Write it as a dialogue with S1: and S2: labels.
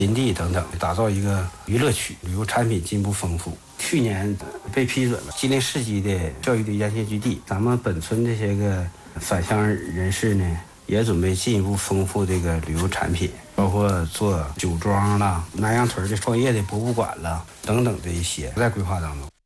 S1: 林地等等，打造一个娱乐区，旅游产品进一步丰富。去年被批准了吉林市级的教育的沿线据地，咱们本村这些个返乡人士呢，也准备进一步丰富这个旅游产品，包括做酒庄啦、南阳屯的创业的博物馆啦等等这一些，在规划当中。